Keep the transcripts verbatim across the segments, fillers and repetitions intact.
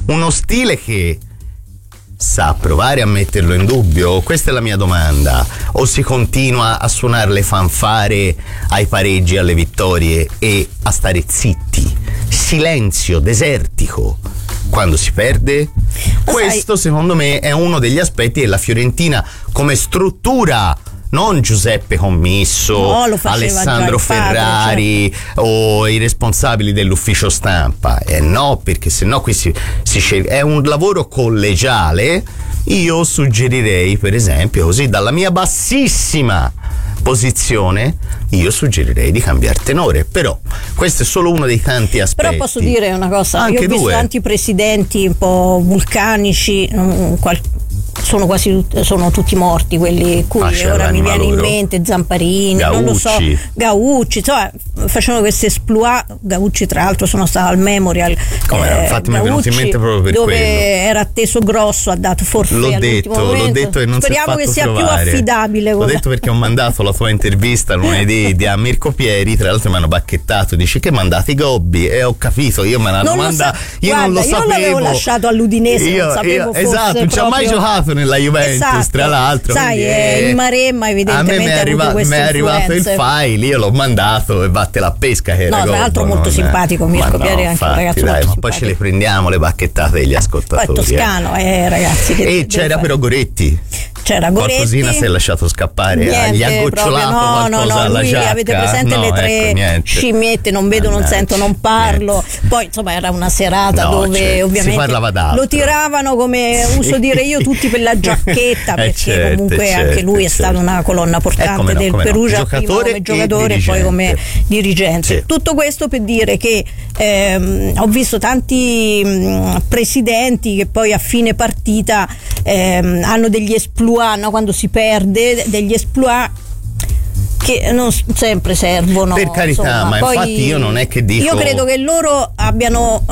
uno stile che sa provare a metterlo in dubbio? Questa è la mia domanda. O si continua a suonare le fanfare ai pareggi, alle vittorie e a stare zitti? Silenzio desertico quando si perde? Questo secondo me è uno degli aspetti della Fiorentina come struttura, non Giuseppe Commisso, no, Alessandro Ferrari, certo, o i responsabili dell'ufficio stampa. Eh no, perché sennò qui si, si sceglie. È un lavoro collegiale. Io suggerirei, per esempio, così dalla mia bassissima posizione, io suggerirei di cambiare tenore. Però questo è solo uno dei tanti aspetti. Però posso dire una cosa, anche io ho visto due. tanti presidenti un po' vulcanici, um, qual- sono quasi sono tutti morti quelli cui ah, ora mi viene loro. in mente Zamparini, Gaucci. non lo so, Gaucci, insomma facevano questi esploit. Gaucci tra l'altro sono stato al Memorial, come eh, infatti mi è venuto in mente proprio per dove quello, era atteso grosso, ha dato forfè l'ho all'ultimo detto, momento. l'ho detto e non speriamo si è fatto che sia trovare. più affidabile. L'ho detto perché ho mandato la tua intervista lunedì di a Mirko Pieri, tra l'altro mi hanno bacchettato, dici che mandati Gobbi, e ho capito, io me la non domanda so, io guarda, non lo io sapevo, non l'avevo lasciato all'Udinese, io, non sapevo io, fosse esatto, non ci ha mai proprio... giocato nella Juventus, esatto, tra l'altro, sai, eh, il Maremma evidentemente a me mi è, arriva, mi è arrivato il file, io l'ho mandato e vatte la pesca che no, era tra l'altro Gobbo, molto non... simpatico Mirko no, Pieri, è anche infatti, un ragazzo dai, molto ma simpatico. poi ce le prendiamo le bachettate degli ascoltatori. Poi toscano, eh, eh ragazzi, che e c'era però Goretti. C'era Goretti. Qualcosina si è lasciato scappare, niente, gli ha gocciolato no, qualcosa no, no, alla lui, giacca. avete presente no, le tre ecco, scimmiette, non vedo, non Mannaggia, sento, non parlo. niente. Poi insomma era una serata No, dove certo, ovviamente si parlava d'altro. lo tiravano, come Sì. uso dire io, tutti per la giacchetta, Eh, perché certo, comunque certo, anche lui è certo. stato una colonna portante Eh, come no, del come no. Perugia, prima Giocatore come giocatore e e poi come dirigente. Sì. Tutto questo per dire che ehm, ho visto tanti mh, presidenti che poi a fine partita ehm, hanno degli esploit, no? Quando si perde, degli esploit che non sempre servono, per carità, insomma. ma Poi infatti io non è che dico, io credo che loro abbiano uh,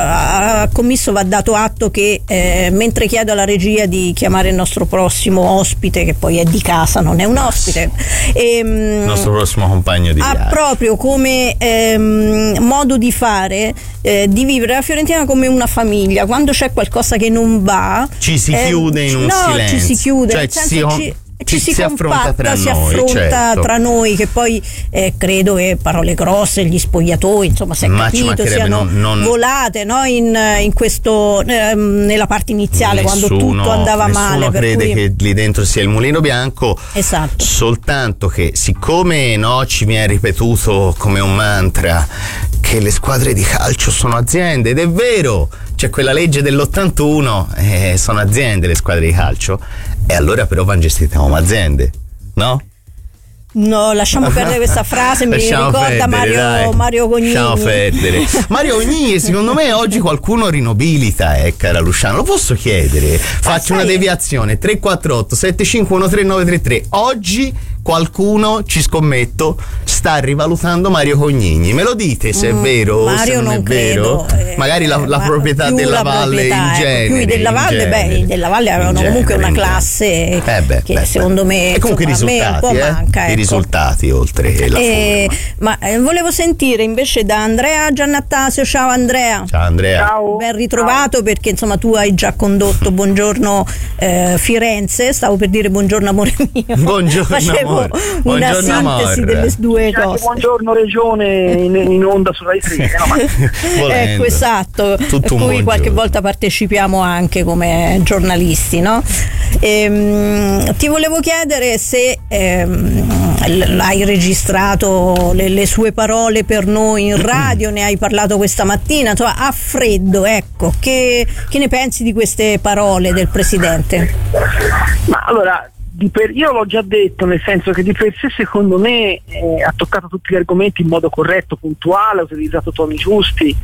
a Commisso va dato atto che eh, mentre chiedo alla regia di chiamare il nostro prossimo ospite, che poi è di casa, non è un ospite, ehm, il nostro prossimo compagno di ha viaggio, proprio come ehm, modo di fare eh, di vivere la Fiorentina come una famiglia. Quando c'è qualcosa che non va, ci si eh, chiude in un no, silenzio, ci si chiude, cioè nel ci senso si, ci, ci ci si, si affronta compatta, tra si noi, affronta certo. tra noi, che poi eh, credo che parole grosse, gli spogliatoi, insomma, si è Ma ci capito, mancherebbe, siano non- non- volate, no? in, in questo ehm, nella parte iniziale, nessuno, quando tutto andava nessuno male, per crede cui... che lì dentro sia il mulino bianco, esatto. soltanto che siccome no, ci mi è ripetuto come un mantra che le squadre di calcio sono aziende, ed è vero, c'è quella legge dell'ottantuno, eh, sono aziende le squadre di calcio, e allora però vanno gestite come aziende, no? No, lasciamo perdere questa frase, mi Lasciamo ricorda perdere, Mario, dai. Mario Cognini. Lasciamo perdere. Mario Cognini, secondo me oggi qualcuno rinobilita, eh, cara Luciano, lo posso chiedere? Faccio sai. una deviazione, tre quattro otto sette cinque uno tre nove tre tre. Oggi qualcuno, ci scommetto, sta rivalutando Mario Cognini. Me lo dite se Mm, è vero o se Mario non, non è vero? credo, eh, Magari la, la ma proprietà più della la Valle proprietà, in ecco, genere. più i della in Valle, genere, beh, i della Valle avevano in comunque genere, una in classe genere. Eh beh, che beh, secondo beh. me, e comunque i insomma, a me un risultati, po' eh? manca, I ecco. risultati oltre la Eh, forma. ma eh, volevo sentire invece da Andrea Giannattasio. Ciao Andrea. Ciao Andrea. Ciao. Ben ritrovato, perché insomma tu hai già condotto Buongiorno eh, Firenze, stavo per dire buongiorno amore mio. Buongiorno, Facevo amore. una Buongiorno, sintesi amore. delle due C'è anche cose. buongiorno regione in, in onda su Rai tre, no, ma Volendo. Ecco, esatto, Tutto un a cui qualche buongiorno. volta partecipiamo anche come giornalisti, no? Ehm, ti volevo chiedere se ehm, l- hai registrato le, le sue parole per noi in radio, ne hai parlato questa mattina, insomma, a freddo, ecco, che, che ne pensi di queste parole del Presidente? Ma allora, di per, io l'ho già detto, nel senso che di per sé secondo me eh, ha toccato tutti gli argomenti in modo corretto, puntuale, ha utilizzato toni giusti,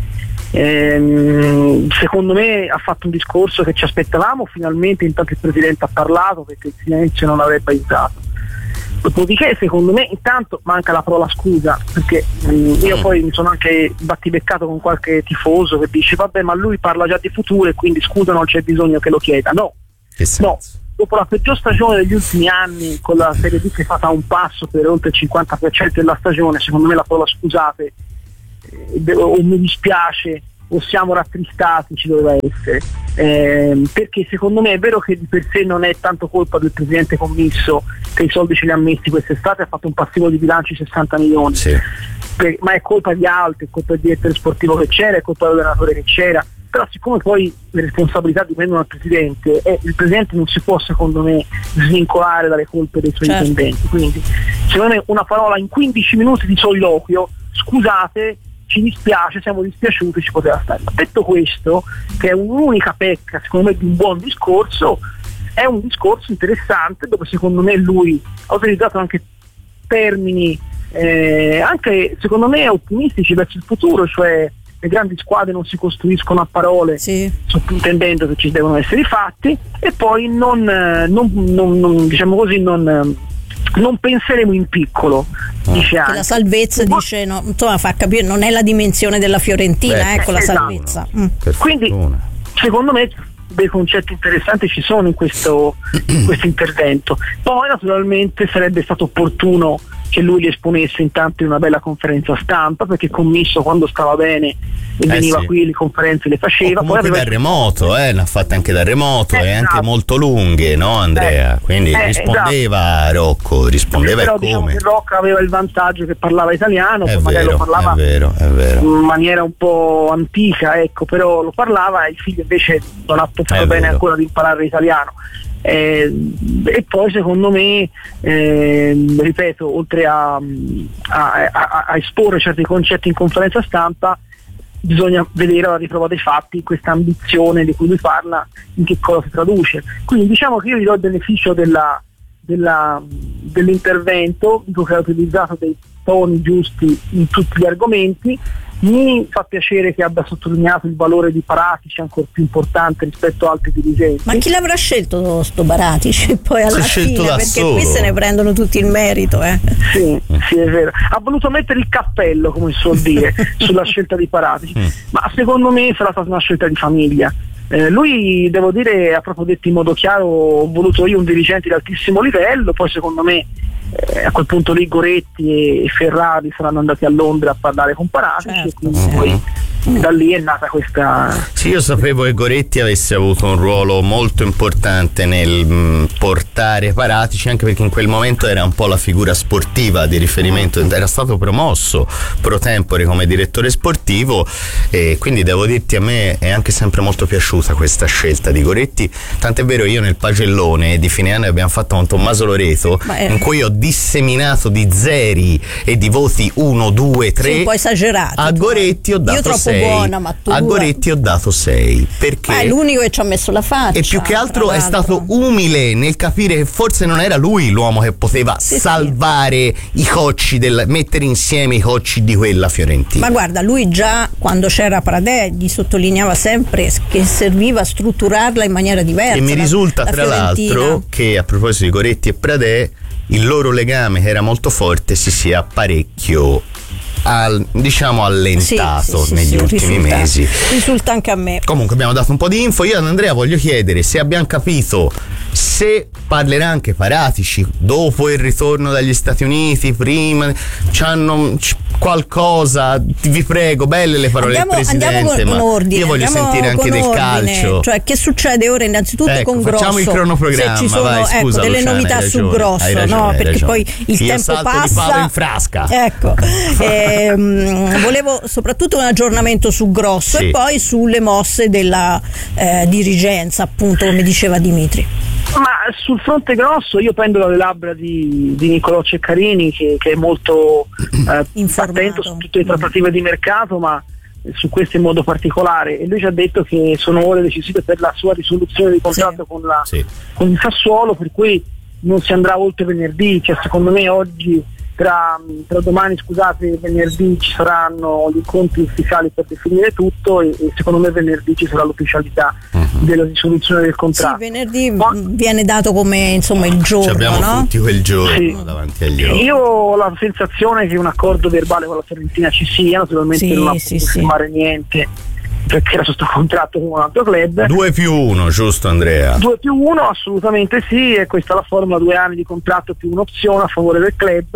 ehm, secondo me ha fatto un discorso che ci aspettavamo, finalmente intanto il Presidente ha parlato, perché il silenzio non avrebbe aiutato. Dopodiché secondo me intanto manca la parola scusa, perché mh, io poi mi sono anche battibeccato con qualche tifoso che dice vabbè, ma lui parla già di futuro e quindi scusa non c'è bisogno che lo chieda. No, Che senso? no. Dopo la peggior stagione degli ultimi anni, con la Serie D che è stata a un passo per oltre il cinquanta per cento della stagione, secondo me la parola scusate eh, o mi dispiace o siamo rattristati, ci doveva essere, eh, perché secondo me è vero che di per sé non è tanto colpa del presidente commisso che i soldi ce li ha messi quest'estate, ha fatto un passivo di bilancio di sessanta milioni, sì. per, ma è colpa di altri, è colpa del direttore sportivo che c'era, è colpa dell'allenatore che c'era, però siccome poi le responsabilità dipendono dal presidente, e il presidente non si può secondo me svincolare dalle colpe dei suoi certo. dipendenti, quindi secondo me una parola in quindici minuti di soliloquio, scusate, ci dispiace, siamo dispiaciuti, ci poteva stare. Detto questo, che è un'unica pecca secondo me di un buon discorso, è un discorso interessante dove secondo me lui ha utilizzato anche termini eh, anche secondo me ottimistici verso il futuro, cioè le grandi squadre non si costruiscono a parole, sì. sottintendendo che ci devono essere i fatti, e poi non, non, non, non diciamo così non non penseremo in piccolo, dice anche. La salvezza dice no, insomma, fa capire, non è la dimensione della Fiorentina. Beh, ecco, la esatto. salvezza. Mm. Quindi secondo me dei concetti interessanti ci sono in questo, in questo intervento. Poi naturalmente sarebbe stato opportuno che lui li esponesse intanto in una bella conferenza stampa, perché commisso quando stava bene e veniva eh sì. qui, le conferenze le faceva. O comunque poi da remoto, eh, ne ha fatte anche da remoto, eh, e anche esatto. molto lunghe, no Andrea? Quindi eh, rispondeva esatto. Rocco, rispondeva però e come. Diciamo che Rocco aveva il vantaggio che parlava italiano, È poi magari vero, lo parlava è vero, è vero. in maniera un po' antica, ecco, però lo parlava, e il figlio invece non ha pensato È bene vero. ancora di imparare l'italiano. Eh, e poi secondo me eh, ripeto, oltre a, a, a, a esporre certi concetti in conferenza stampa, bisogna vedere alla riprova dei fatti questa ambizione di cui lui parla in che cosa si traduce. Quindi diciamo che io gli do il beneficio della, della, dell'intervento, dico che ha utilizzato dei toni giusti in tutti gli argomenti. Mi fa piacere che abbia sottolineato il valore di Paratici, ancora più importante rispetto a altri dirigenti. Ma chi l'avrà scelto sto Paratici poi alla fine? Perché solo. qui se ne prendono tutti il merito, eh. Sì, sì, è vero. Ha voluto mettere il cappello, come si suol dire, sulla scelta di Paratici, ma secondo me sarà stata una scelta di famiglia. Eh, lui, devo dire, ha proprio detto in modo chiaro: ho voluto io un dirigente di altissimo livello. Poi secondo me eh, a quel punto lì Goretti e Ferrari saranno andati a Londra a parlare con Paratici, certo, e quindi sì. poi da lì è nata questa. Sì, io sapevo che Goretti avesse avuto un ruolo molto importante nel mh, portare Paratici, anche perché in quel momento era un po' la figura sportiva di riferimento, era stato promosso pro tempore come direttore sportivo, e quindi devo dirti, a me è anche sempre molto piaciuta questa scelta di Goretti, tant'è vero io nel pagellone di fine anno abbiamo fatto con Tommaso Loreto, in cui ho disseminato di zeri e di voti uno, due, tre, sì, un po' esagerati, a Goretti ho dato sei. Buona, ma tu a Goretti ho dato sei, perché è l'unico che ci ha messo la faccia, e più che altro è stato umile nel capire che forse non era lui l'uomo che poteva sì, salvare sì. i cocci del, mettere insieme i cocci di quella Fiorentina. Ma guarda, lui già quando c'era Pradè gli sottolineava sempre che serviva strutturarla in maniera diversa. E mi risulta la, tra la l'altro che, a proposito di Goretti e Pradè, il loro legame, che era molto forte, si sia parecchio Al, diciamo allentato sì, sì, negli sì, ultimi risulta, mesi. Risulta anche a me. Comunque abbiamo dato un po' di info. Io ad Andrea voglio chiedere se abbiamo capito se parlerà anche Paratici dopo il ritorno dagli Stati Uniti, prima c'hanno qualcosa, vi prego, belle le parole andiamo, del presidente, andiamo con, ma con ordine, io voglio sentire anche del ordine, calcio, cioè che succede ora innanzitutto, ecco, con Grosso, facciamo il cronoprogramma, se ci sono, vai, ecco, scusa, delle Luciana, novità ragione, su Grosso, ragione, no, perché ragione. poi il io tempo salto passa, di palo in frasca, ecco. ehm, volevo soprattutto un aggiornamento su Grosso, sì. E poi sulle mosse della eh, dirigenza, appunto, come diceva Dimitri. Ma sul fronte grosso io pendo dalle labbra di, di Nicolò Ceccarini, che, che è molto eh, attento su tutte le trattative di mercato, ma su questo in modo particolare, e lui ci ha detto che sono ore decisive per la sua risoluzione di contratto, sì. con, la, sì. con il Sassuolo, per cui non si andrà oltre venerdì, cioè secondo me oggi tra, tra domani scusate e venerdì ci saranno gli incontri ufficiali per definire tutto, e, e secondo me venerdì ci sarà l'ufficialità uh-huh. della risoluzione del contratto. Sì, venerdì ma, viene dato come insomma il giorno, ci abbiamo no? tutti quel giorno, sì. davanti agli occhi. Io ho la sensazione che un accordo verbale con la Fiorentina ci sia, naturalmente sì, non ha sì, potuto sì. firmare niente perché era sotto contratto con un altro club. Due più uno, giusto Andrea? Due più uno, assolutamente sì, e questa è la formula: due anni di contratto più un'opzione a favore del club.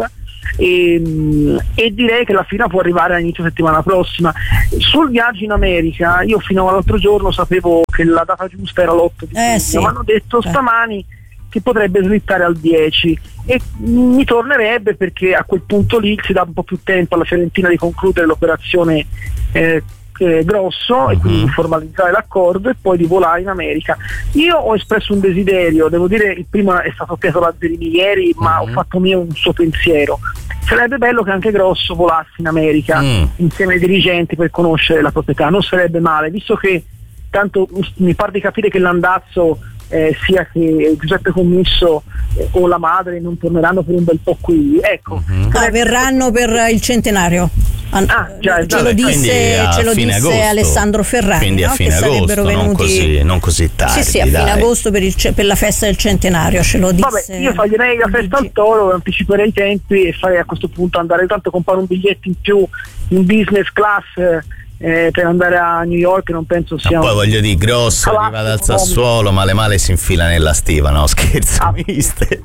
e, e direi che la firma può arrivare all'inizio settimana prossima. Sul viaggio in America io fino all'altro giorno sapevo che la data giusta era l'otto di giugno, eh, sì. ma hanno detto eh. stamani che potrebbe slittare al dieci e mi tornerebbe, perché a quel punto lì si dà un po' più tempo alla Fiorentina di concludere l'operazione eh, eh, Grosso uh-huh. e quindi formalizzare l'accordo e poi di volare in America. Io ho espresso un desiderio, devo dire, il primo è stato Pietro Lazzarini ieri, uh-huh. ma ho fatto mio un suo pensiero. Sarebbe bello che anche Grosso volasse in America mm. insieme ai dirigenti per conoscere la proprietà, non sarebbe male, visto che tanto mi pare di capire che l'andazzo eh, sia che Giuseppe Commisso eh, o la madre non torneranno per un bel po' qui, ecco. Mm-hmm. Ah, verranno per il centenario. Ah, già, ce lo disse, ce lo disse Alessandro Ferrari, quindi no? a fine che agosto, sarebbero venuti non così, non così tardi. Sì, sì, a fine dai. agosto per, il, per la festa del centenario, ce lo disse. Vabbè, io toglierei la festa al Toro, anticiperei i tempi e farei a questo punto andare, tanto comprare un biglietto in più in business class eh, per andare a New York, non penso sia. No, poi voglio dire, Grosso arriva dal Sassuolo, male male si infila nella stiva, no scherzo, ah. mister.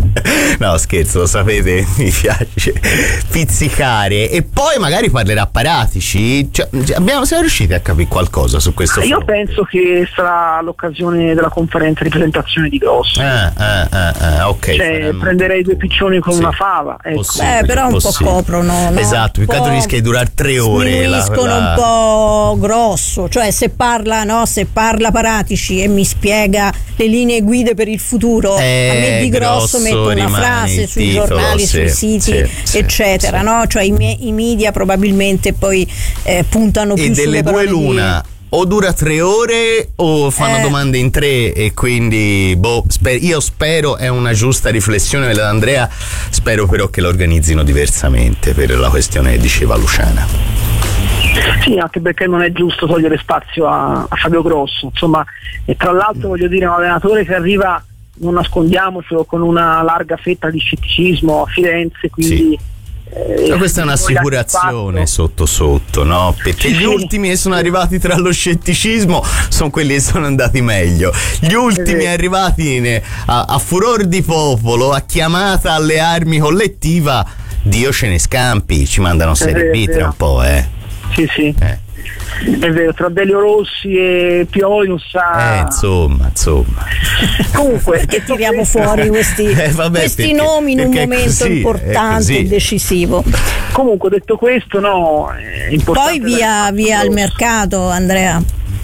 No scherzo, lo sapete, mi piace pizzicare. E poi magari parlerà Paratici, cioè, abbiamo, siamo riusciti a capire qualcosa su questo ah, io fronte? penso che sarà l'occasione della conferenza di presentazione di Grosso. Ah, ah, ah, ah, ok. Cioè, faremo... prenderei due piccioni con sì. una fava, ecco. Possibile, eh, però un possibile. po' coprono, no? Esatto, il caso rischia di durare tre ore. La, la... un po' grosso, cioè se parla, no, se parla Paratici e mi spiega le linee guida per il futuro, eh, a me di grosso, grosso metto una frase sui titolo, giornali, sì, sui siti, sì, eccetera, sì. no? Cioè i, me- i media probabilmente poi eh, puntano più e sulle delle due l'una. Di... O dura tre ore o fanno eh. domande in tre, e quindi boh, sper- io spero, è una giusta riflessione quella di Andrea, spero però che lo organizzino diversamente per la questione che diceva Luciana. Sì, anche perché non è giusto togliere spazio a, a Fabio Grosso, insomma, e tra l'altro voglio dire, un allenatore che arriva, non nascondiamocelo, con una larga fetta di scetticismo a Firenze, quindi sì. Ma questa è un'assicurazione sotto sotto, no? Perché gli ultimi che sono arrivati tra lo scetticismo sono quelli che sono andati meglio. Gli ultimi arrivati a, a furor di popolo, a chiamata alle armi collettiva, Dio ce ne scampi, ci mandano Serie B tra un po', eh. Sì, sì. Eh. È vero, tra Delio Rossi e Pioli non sa. Eh, insomma, insomma. Comunque, che tiriamo fuori questi, eh, vabbè, questi perché, nomi in un momento così, importante e decisivo. Comunque, detto questo, no, è importante. Poi via, via al mercato, Andrea.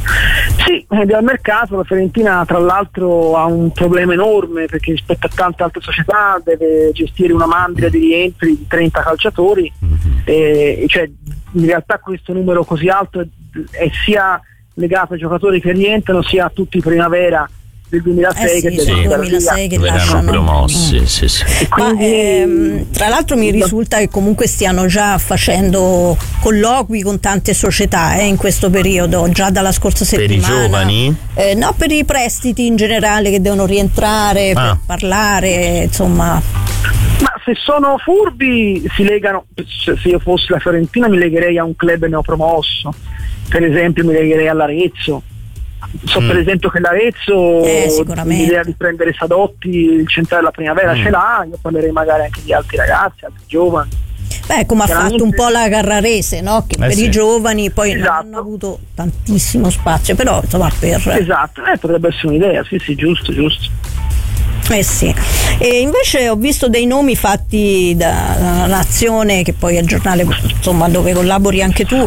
Sì, via al mercato. La Fiorentina tra l'altro ha un problema enorme, perché rispetto a tante altre società deve gestire una mandria di rientri di trenta calciatori, mm-hmm. e, cioè in realtà questo numero così alto è, è sia legato ai giocatori che rientrano, sia a tutti i primavera del duemilasei eh sì, che, sì, duemilasei che verranno promossi, mm. sì, sì. Ma ehm, tra l'altro mi risulta che comunque stiano già facendo colloqui con tante società eh, in questo periodo, già dalla scorsa settimana. Per i giovani? Eh, no, per i prestiti in generale che devono rientrare, ah. per parlare, insomma. Ma se sono furbi si legano, se io fossi la Fiorentina mi legherei a un club neopromosso, per esempio mi legherei all'Arezzo. So mm. per esempio che l'Arezzo eh, l'idea di prendere Sadotti, il centrale della primavera, mm. ce l'ha, io parlerei magari anche di altri ragazzi, altri giovani. Beh, come ha fatto un po' la Carrarese, no? Che eh per sì. i giovani poi esatto. non hanno avuto tantissimo spazio, però insomma per... Esatto, eh, potrebbe essere un'idea, sì sì, giusto, giusto. Eh sì, e invece ho visto dei nomi fatti da Nazione, che poi è il giornale insomma dove collabori anche tu,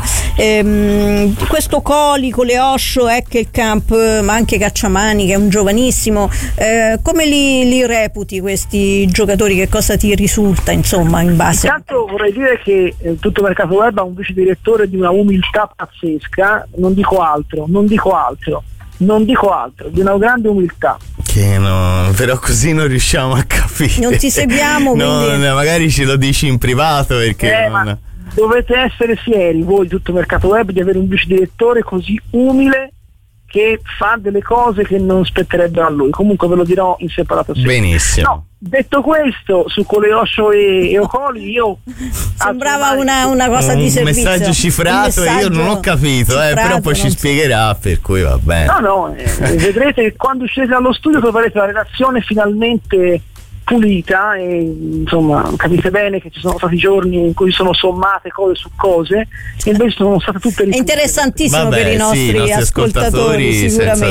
ehm, questo Coli, Coleoscio, Eckelkamp, ma anche Cacciamani che è un giovanissimo, eh, come li, li reputi questi giocatori, che cosa ti risulta insomma in base? Intanto vorrei dire che eh, tutto Mercato Web ha un vice direttore di una umiltà pazzesca, non dico altro, non dico altro. Non dico altro, di una grande umiltà. Che no, però così non riusciamo a capire. Non ti seguiamo, no, quindi... no, magari ce lo dici in privato perché eh, non... ma dovete essere fieri voi, tutto Mercato Web, di avere un vice direttore così umile che fa delle cose che non spetterebbero a lui. Comunque ve lo dirò in separato. Benissimo. No, detto questo, su Coleoscio e, e Ocoli, io sembrava una, una cosa un di servizio, messaggio cifrato e io non ho capito, eh, però poi ci spiegherà, per cui va bene. No, no, eh, vedrete che quando uscirete dallo studio troverete la relazione finalmente pulita e insomma capite bene che ci sono stati giorni in cui sono sommate cose su cose e invece sono state tutte è interessantissimo Vabbè, per i nostri sì, i nostri ascoltatori, ascoltatori sicuramente. senza